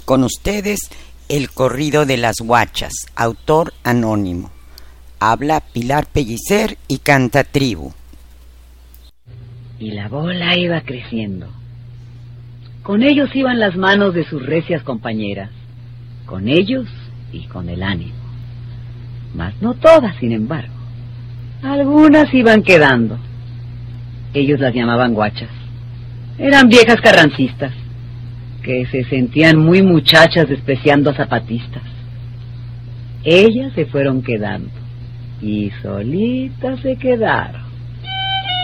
Con ustedes, El corrido de las guachas, autor anónimo. Habla Pilar Pellicer y canta Tribu. Y la bola iba creciendo. Con ellos iban las manos de sus recias compañeras, con ellos y con el ánimo. Mas no todas, sin embargo. Algunas iban quedando. Ellos las llamaban guachas. Eran viejas carrancistas, que se sentían muy muchachas despreciando a zapatistas. Ellas se fueron quedando, y solitas se quedaron.